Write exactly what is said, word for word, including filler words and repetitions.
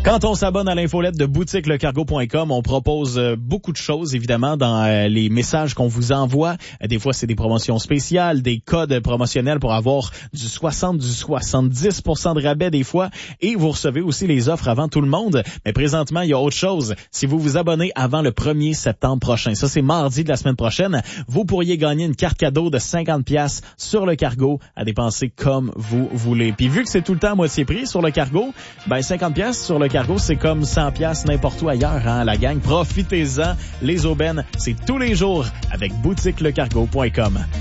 Quand on s'abonne à l'infolette de boutique le cargo point com, on propose euh, beaucoup de choses, évidemment, dans euh, les messages qu'on vous envoie. Euh, des fois, c'est des promotions spéciales, des codes promotionnels pour avoir du soixante, du soixante-dix pour cent de rabais des fois. Et vous recevez aussi les offres avant tout le monde. Mais présentement, il y a autre chose. Si vous vous abonnez avant le premier septembre prochain, ça c'est mardi de la semaine prochaine, vous pourriez gagner une carte cadeau de cinquante dollars sur le cargo à dépenser comme vous voulez. Puis vu que c'est tout le temps à moitié prix sur le cargo, ben cinquante dollars sur le cargo, c'est comme cent dollars n'importe où ailleurs, hein, la gang. Profitez-en. Les aubaines, c'est tous les jours avec boutique le cargo point com.